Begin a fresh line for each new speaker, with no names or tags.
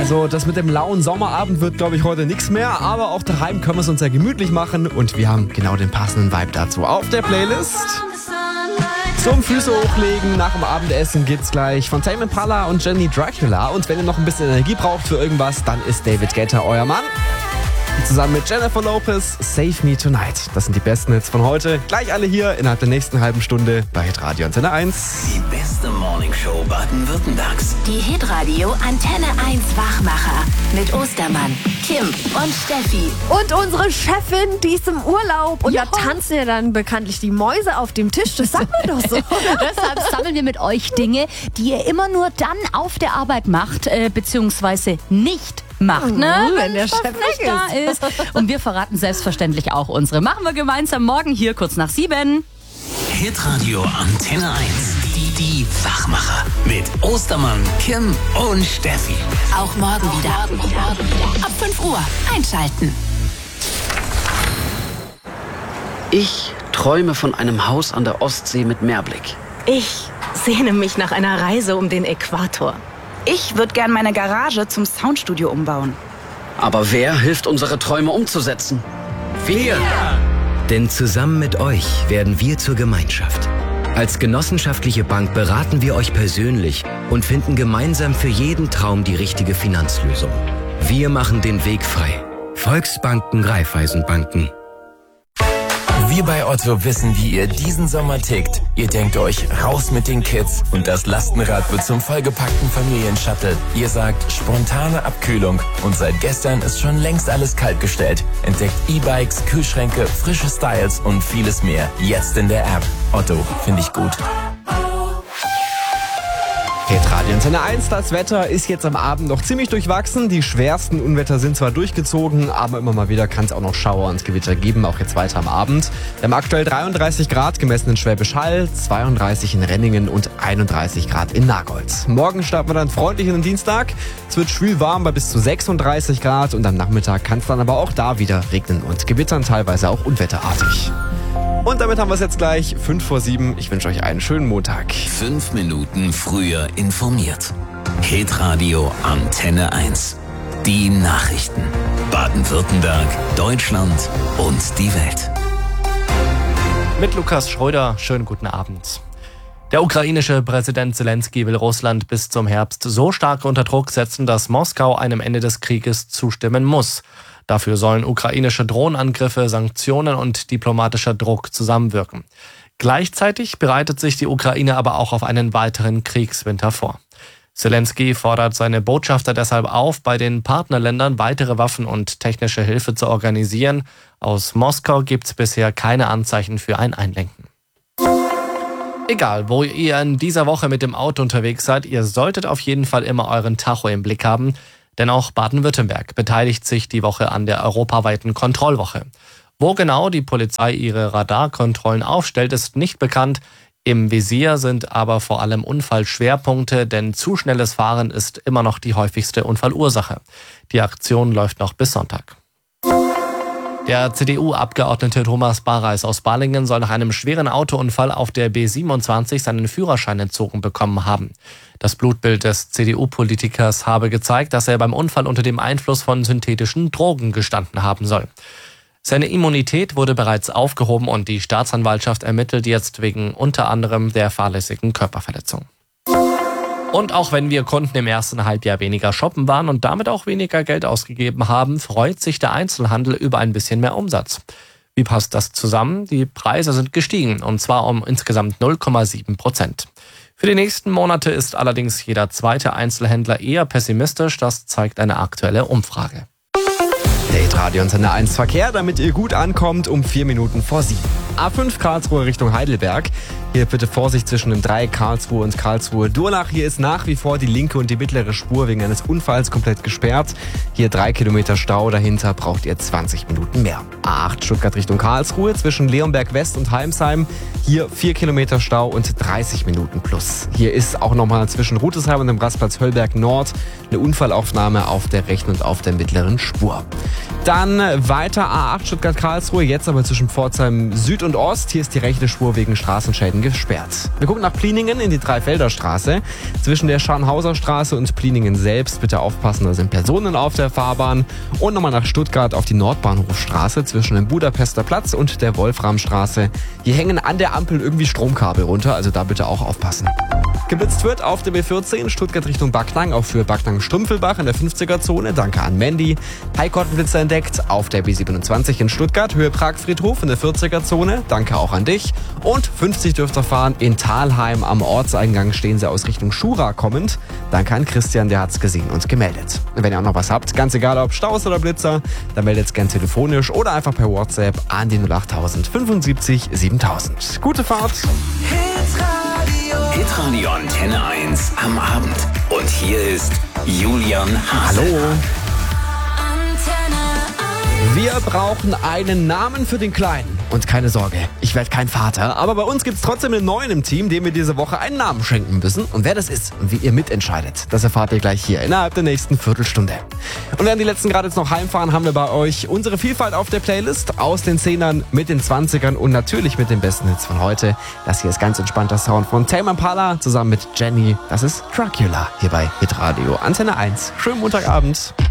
Also das mit dem lauen Sommerabend wird, glaube ich, heute nichts mehr. Aber auch daheim können wir es uns ja gemütlich machen. Und wir haben genau den passenden Vibe dazu auf der Playlist. Zum Füße hochlegen nach dem Abendessen geht's gleich von Tame Impala und Jenny Dracula. Und wenn ihr noch ein bisschen Energie braucht für irgendwas, dann ist David Guetta euer Mann. Zusammen mit Jennifer Lopez, Save Me Tonight. Das sind die besten Hits von heute. Gleich alle hier innerhalb der nächsten halben Stunde bei Hitradio Antenne 1.
Die beste Morningshow Baden-Württembergs.
Die Hitradio Antenne 1 Wachmacher mit Ostermann, Kim und Steffi.
Und unsere Chefin, die ist im Urlaub. Und da tanzen ja dann bekanntlich die Mäuse auf dem Tisch. Das sagt man doch so.
Deshalb sammeln wir mit euch Dinge, die ihr immer nur dann auf der Arbeit macht, beziehungsweise nicht macht, ne?
Wenn der Chef
nicht da ist. Und wir verraten selbstverständlich auch unsere. Machen wir gemeinsam morgen hier kurz nach 7.
Hitradio Antenne 1. Die Wachmacher mit Ostermann, Kim und Steffi.
Auch morgen wieder. Ab 5 Uhr einschalten.
Ich träume von einem Haus an der Ostsee mit Meerblick.
Ich sehne mich nach einer Reise um den Äquator.
Ich würde gern meine Garage zum Soundstudio umbauen.
Aber wer hilft, unsere Träume umzusetzen? Wir!
Denn zusammen mit euch werden wir zur Gemeinschaft. Als genossenschaftliche Bank beraten wir euch persönlich und finden gemeinsam für jeden Traum die richtige Finanzlösung. Wir machen den Weg frei. Volksbanken, Raiffeisenbanken.
Wir bei Otto wissen, wie ihr diesen Sommer tickt. Ihr denkt euch, raus mit den Kids und das Lastenrad wird zum vollgepackten Familienshuttle. Ihr sagt, spontane Abkühlung und seit gestern ist schon längst alles kaltgestellt. Entdeckt E-Bikes, Kühlschränke, frische Styles und vieles mehr. Jetzt in der App. Otto, finde ich gut.
Hitradio Antenne 1, das Wetter ist jetzt am Abend noch ziemlich durchwachsen. Die schwersten Unwetter sind zwar durchgezogen, aber immer mal wieder kann es auch noch Schauer und Gewitter geben, auch jetzt weiter am Abend. Wir haben aktuell 33 Grad gemessen in Schwäbisch Hall, 32 in Renningen und 31 Grad in Nagold. Morgen starten wir dann freundlich in den Dienstag. Es wird schwül warm bei bis zu 36 Grad und am Nachmittag kann es dann aber auch da wieder regnen und gewittern, teilweise auch unwetterartig. Und damit haben wir es jetzt gleich 5:07. Ich wünsche euch einen schönen Montag.
5 Minuten früher informiert. Hitradio Antenne 1. Die Nachrichten. Baden-Württemberg, Deutschland und die Welt.
Mit Lukas Schröder, schönen guten Abend. Der ukrainische Präsident Zelensky will Russland bis zum Herbst so stark unter Druck setzen, dass Moskau einem Ende des Krieges zustimmen muss. Dafür sollen ukrainische Drohnenangriffe, Sanktionen und diplomatischer Druck zusammenwirken. Gleichzeitig bereitet sich die Ukraine aber auch auf einen weiteren Kriegswinter vor. Zelensky fordert seine Botschafter deshalb auf, bei den Partnerländern weitere Waffen und technische Hilfe zu organisieren. Aus Moskau gibt es bisher keine Anzeichen für ein Einlenken. Egal, wo ihr in dieser Woche mit dem Auto unterwegs seid, ihr solltet auf jeden Fall immer euren Tacho im Blick haben. Denn auch Baden-Württemberg beteiligt sich die Woche an der europaweiten Kontrollwoche. Wo genau die Polizei ihre Radarkontrollen aufstellt, ist nicht bekannt. Im Visier sind aber vor allem Unfallschwerpunkte, denn zu schnelles Fahren ist immer noch die häufigste Unfallursache. Die Aktion läuft noch bis Sonntag. Der CDU-Abgeordnete Thomas Bareis aus Balingen soll nach einem schweren Autounfall auf der B27 seinen Führerschein entzogen bekommen haben. Das Blutbild des CDU-Politikers habe gezeigt, dass er beim Unfall unter dem Einfluss von synthetischen Drogen gestanden haben soll. Seine Immunität wurde bereits aufgehoben und die Staatsanwaltschaft ermittelt jetzt wegen unter anderem der fahrlässigen Körperverletzung. Und auch wenn wir Kunden im ersten Halbjahr weniger shoppen waren und damit auch weniger Geld ausgegeben haben, freut sich der Einzelhandel über ein bisschen mehr Umsatz. Wie passt das zusammen? Die Preise sind gestiegen, und zwar um insgesamt 0,7%. Für die nächsten Monate ist allerdings jeder zweite Einzelhändler eher pessimistisch, das zeigt eine aktuelle Umfrage.
Hitradio Antenne 1 Verkehr, damit ihr gut ankommt, um 4 Minuten vor 7. A5 Karlsruhe Richtung Heidelberg. Hier bitte Vorsicht zwischen dem Dreieck Karlsruhe und Karlsruhe-Durlach. Hier ist nach wie vor die linke und die mittlere Spur wegen eines Unfalls komplett gesperrt. Hier 3 Kilometer Stau, dahinter braucht ihr 20 Minuten mehr. A8 Stuttgart Richtung Karlsruhe zwischen Leonberg West und Heimsheim. Hier 4 Kilometer Stau und 30 Minuten plus. Hier ist auch nochmal zwischen Rutesheim und dem Rastplatz Höllberg Nord eine Unfallaufnahme auf der rechten und auf der mittleren Spur. Dann weiter A8 Stuttgart-Karlsruhe, jetzt aber zwischen Pforzheim Süd und Ost. Hier ist die rechte Spur wegen Straßenschäden weiterhin gesperrt. Wir gucken nach Pliningen in die Dreifelderstraße. Zwischen der Scharnhauser Straße und Pliningen selbst bitte aufpassen, da sind Personen auf der Fahrbahn. Und nochmal nach Stuttgart auf die Nordbahnhofstraße zwischen dem Budapester Platz und der Wolframstraße. Hier hängen an der Ampel irgendwie Stromkabel runter, also da bitte auch aufpassen. Geblitzt wird auf der B14 Stuttgart Richtung Backnang, auch für Backnang-Strümpfelbach in der 50er-Zone. Danke an Mandy. Highkottenblitzer entdeckt auf der B27 in Stuttgart, Höhe Prag-Friedhof in der 40er-Zone. Danke auch an dich. Und 50 dürft ihr fahren in Thalheim am Ortseingang, stehen sie aus Richtung Schura kommend. Danke an Christian, der hat's gesehen und gemeldet. Wenn ihr auch noch was habt, ganz egal ob Staus oder Blitzer, dann meldet gern telefonisch oder einfach per WhatsApp an die 08000 75 7000. Gute Fahrt!
Hitradio Antenne 1 am Abend. Und hier ist Julian Hase.
Hallo. Wir brauchen einen Namen für den Kleinen. Und keine Sorge, ich werde kein Vater. Aber bei uns gibt es trotzdem einen neuen im Team, dem wir diese Woche einen Namen schenken müssen. Und wer das ist und wie ihr mitentscheidet, das erfahrt ihr gleich hier innerhalb der nächsten Viertelstunde. Und während die letzten gerade jetzt noch heimfahren, haben wir bei euch unsere Vielfalt auf der Playlist. Aus den 10ern, mit den 20ern und natürlich mit den besten Hits von heute. Das hier ist ganz entspannter Sound von Tame Impala zusammen mit Jenny. Das ist Dracula hier bei Hitradio Antenne 1. Schönen Montagabend.